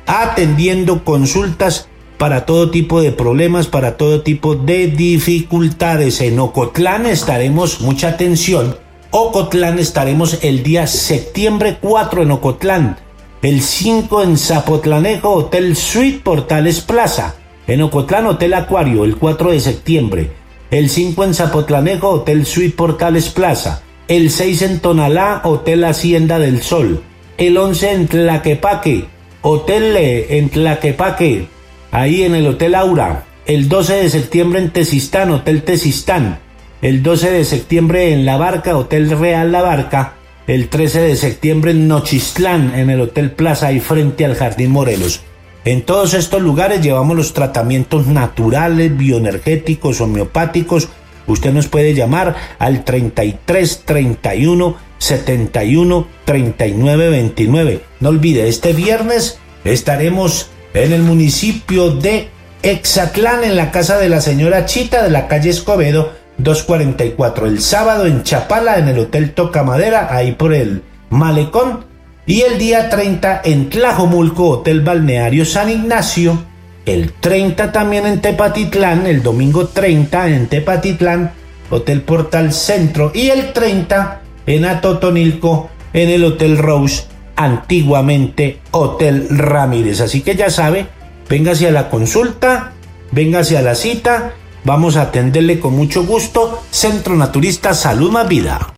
atendiendo consultas para todo tipo de problemas, para todo tipo de dificultades. En Ocotlán estaremos, mucha atención, Ocotlán estaremos el día septiembre 4 en Ocotlán, el 5 en Zapotlanejo, Hotel Suite Portales Plaza, en Ocotlán Hotel Acuario el 4 de septiembre, el 5 en Zapotlanejo, Hotel Suite Portales Plaza, el 6 en Tonalá, Hotel Hacienda del Sol, el 11 en Tlaquepaque, Hotel en Tlaquepaque, ahí en el Hotel Aura, el 12 de septiembre en Tezistán, Hotel Tezistán, el 12 de septiembre en La Barca, Hotel Real La Barca, el 13 de septiembre en Nochistlán, en el Hotel Plaza y frente al Jardín Morelos. En todos estos lugares llevamos los tratamientos naturales, bioenergéticos, homeopáticos. Usted nos puede llamar al 33 31 71 39 29. No olvide, este viernes estaremos en el municipio de Exatlán, en la casa de la señora Chita de la calle Escobedo 244. El sábado en Chapala, en el Hotel Tocamadera, ahí por el Malecón. Y el día 30 en Tlajomulco, Hotel Balneario San Ignacio. El 30 también en Tepatitlán, el domingo 30 en Tepatitlán, Hotel Portal Centro. Y el 30 en Atotonilco, en el Hotel Rose, antiguamente Hotel Ramírez. Así que ya sabe, véngase a la consulta, véngase a la cita, vamos a atenderle con mucho gusto. Centro Naturista Salud Más Vida.